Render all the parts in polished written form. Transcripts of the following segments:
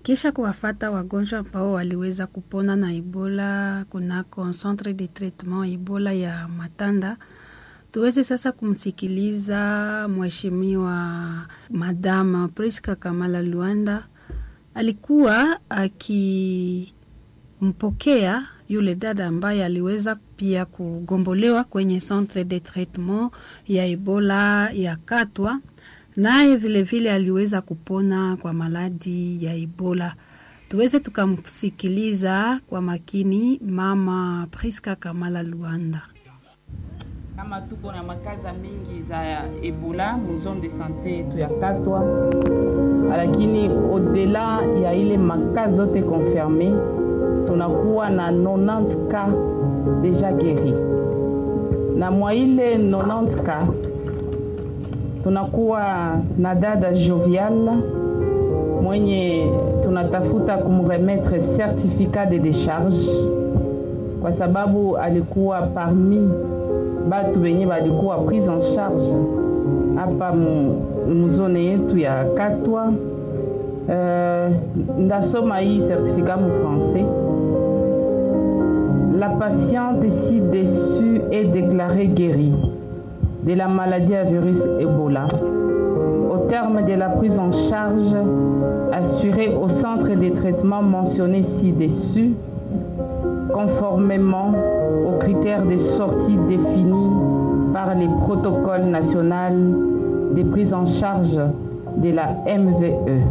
Kisha kuwafata wagonjwa ambao waliweza kupona na Ebola kunako centre de traitement Ebola ya Matanda, tuweze sasa kumsikiliza mheshimiwa Madame Priska Kamala Luanda. Alikuwa akimpokea yule dada ambaye aliweza pia kugombolewa kwenye centre de traitement ya Ebola ya Katwa, naye vile vile aliweza kupona kwa maladi ya Ebola. Tuweze tukamsikiliza kwa makini Mama Priska Kamala Luanda. Kama tuko na makaza mingi za Ebola mu zone de santé yetu ya Katwa, lakini au-delà ya ile makaza zote confirmé, tunakuwa na 90 cas déjà guéris. Na mwa ile 90 cas tunakuwa na dada Jovial mwenye tunatafuta kumremettre certificat de décharge kwa sababu alikuwa parmi batu wenye balikuwa prise en charge hapa muzone yetu ya Katwa. Ndasoma hii certificat mu français. La patiente ici déçue est déclarée guérie de la maladie à virus Ebola au terme de la prise en charge assurée au centre de traitement mentionné ci-dessus, conformément aux critères de sortie définis par les protocoles nationaux de prise en charge de la MVE.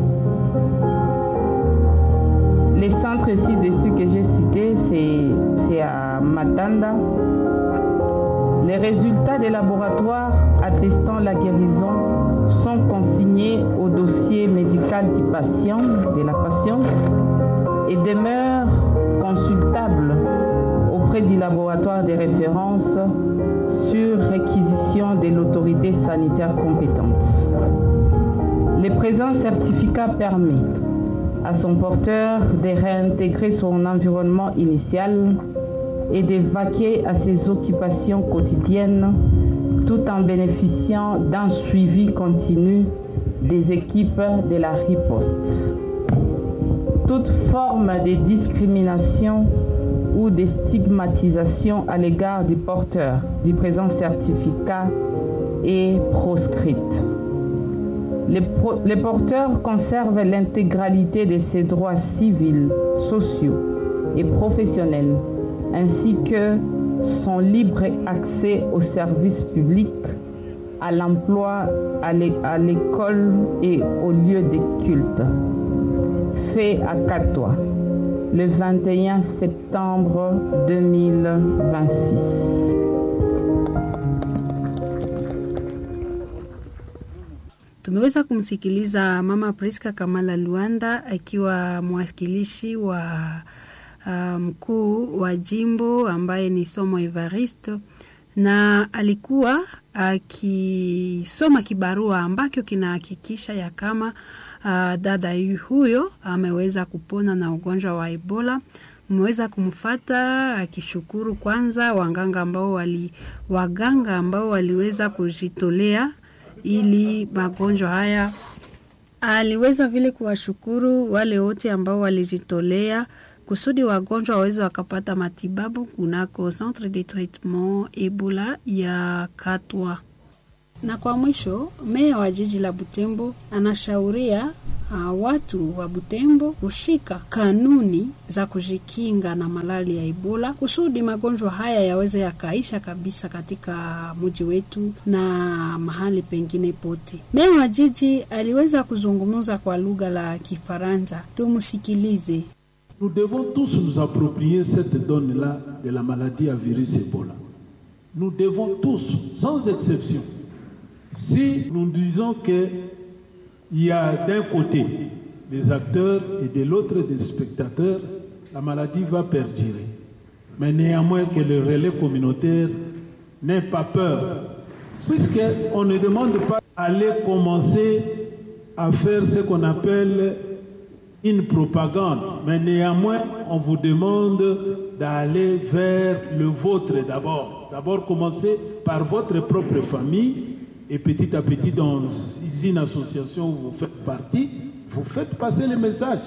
Les centres ci-dessus que j'ai cités, c'est à Matanda. Les résultats des laboratoires attestant la guérison sont consignés au dossier médical du patient, de la patiente, et demeurent consultables auprès du laboratoire de référence sur réquisition de l'autorité sanitaire compétente. Le présent certificat permet à son porteur de réintégrer son environnement initial et de vaquer à ses occupations quotidiennes tout en bénéficiant d'un suivi continu des équipes de la riposte. Toute forme de discrimination ou de stigmatisation à l'égard du porteur du présent certificat est proscrite. Les porteurs conservent l'intégralité de ses droits civils, sociaux et professionnels, ainsi que son libre accès aux services publics, à l'emploi, à l'école et aux lieux de culte. Fait à Katwa, le 21 septembre 2026. Tumeweza kumsikiliza Mama Priska Kamala Luanda akiwa mwakilishi wa mkuu wa jimbo ambaye ni Somo Evaristo, na alikuwa akisoma kibarua ambacho kinahakikisha ya kama dada huyo ameweza kupona na ugonjwa wa Ebola. Mweza kumfata akishukuru kwanza waganga ambao waliweza kujitolea ili magonjwa haya. Aliweza vile kuwashukuru wale wote ambao walijitolea kusudi wagonjwa waweze wakapata matibabu kunako centre de traitement Ebola ya Katwa. Na kwa mwisho, meya wa jiji la Butembo anashauria watu wa Butembo kushika kanuni za kujikinga na malali ya Ebola kusudi magonjwa haya yaweze yakaisha kabisa katika mji wetu na mahali pengine pote. Meya wa jiji aliweza kuzungumza kwa lugha la Kifaransa. Tumusikilize. Nous devons tous nous approprier cette donne-là de la maladie à virus Ebola. Nous devons tous, sans exception. Si nous disons qu'il y a d'un côté des acteurs et de l'autre des spectateurs, la maladie va perdurer. Mais néanmoins que le relais communautaire n'ait pas peur, puisqu'on ne demande pas d'aller commencer à faire ce qu'on appelle une propagande, mais néanmoins on vous demande d'aller vers le vôtre d'abord. D'abord commencez par votre propre famille et petit à petit dans une association où vous faites partie, vous faites passer le message.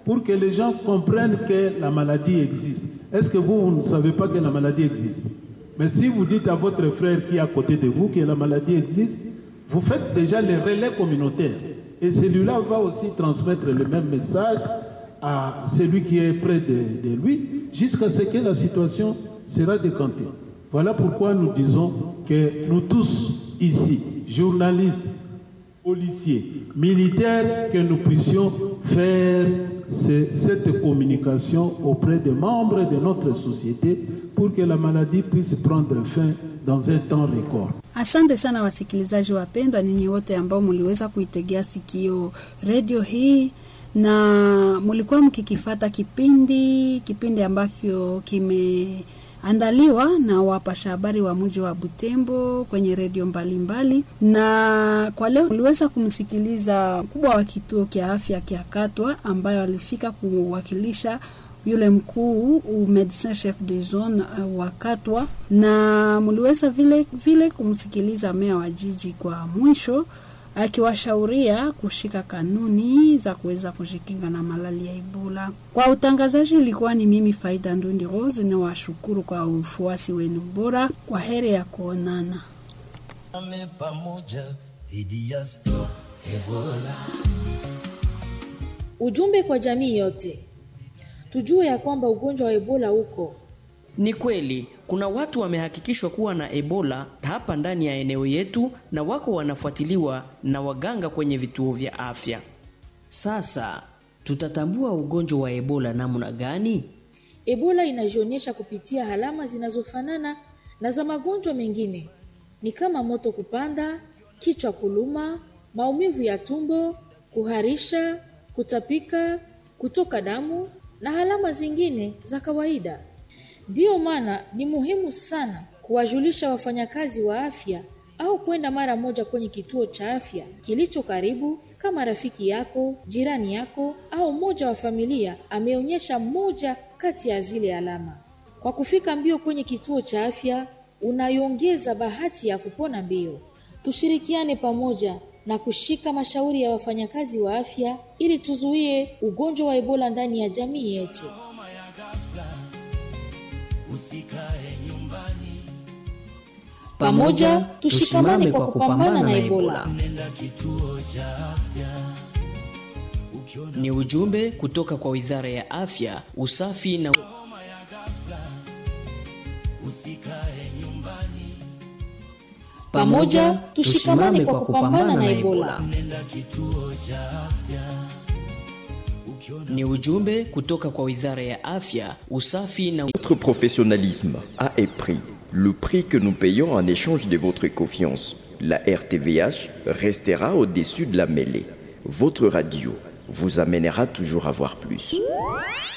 pour que les gens comprennent que la maladie existe. Est-ce que vous ne savez pas que la maladie existe? Mais si vous dites à votre frère qui est à côté de vous que la maladie existe, vous faites déjà les relais communautaires. Et celui-là va aussi transmettre le même message à celui qui est près de lui, jusqu'à ce que la situation sera décantée. Voilà pourquoi nous disons que nous tous ici, journalistes, policiers, militaires, que nous puissions faire cette communication auprès des membres de notre société pour que la maladie puisse prendre fin dans un temps record. Asante sana wasikilizaji wapendwa, ninyi wote ambao mliweza kuitegea sikio radio hii na mlikuwa mkikifata kipindi ambacho kimeandaliwa na wapasha habari wa mji wa Butembo kwenye radio mbalimbali. Na kwa leo mliweza kumsikiliza mkubwa wa kituo kia afya kia Katwa ambayo alifika kuwakilisha yule mkuu medecin chef de zone wa Katwa, na mliweza vile kumsikiliza meya wa jiji kwa mwisho akiwashauria kushika kanuni za kuweza kujikinga na malali ya Ebola. Kwa utangazaji ilikuwa ni mimi Faida Ndundi Rose, na washukuru kwa ufuasi wenu bora. Kwa heri ya kuonana. Ujumbe kwa jamii yote. Tujue ya kwamba ugonjwa wa Ebola uko. Ni kweli, kuna watu wamehakikishwa kuwa na Ebola hapa ndani ya eneo yetu na wako wanafuatiliwa na waganga kwenye vituo vya afya. Sasa, tutatambua ugonjwa wa Ebola namna gani? Ebola inajionyesha kupitia alama zinazofanana na za magonjwa mengine. Ni kama moto kupanda, kichwa kuluma, maumivu ya tumbo, kuharisha, kutapika, kutoka damu na alama zingine za kawaida. Ndiyo maana ni muhimu sana kuwajulisha wafanyakazi wa afya au kwenda mara moja kwenye kituo cha afya kilicho karibu, kama rafiki yako, jirani yako au mmoja wa familia ameonyesha moja kati ya zile alama. Kwa kufika mbio kwenye kituo cha afya, unaiongeza bahati ya kupona mbio. Tushirikiane pamoja na kushika mashauri ya wafanyakazi wa afya ili tuzuie ugonjwa wa Ebola ndani ya jamii yetu. Pamoja tushikamane kwa kupambana na Ebola. Ni ujumbe kutoka kwa Wizara ya Afya, Usafi na Pamoja tushikamane kwa kupambana na Ebola. Ni ujumbe kutoka kwa Wizara ya Afya, Usafi na Votre professionnalisme a un prix. Le prix que nous payons en échange de votre confiance. La RTVH restera au-dessus de la mêlée. Votre radio vous amènera toujours à voir plus.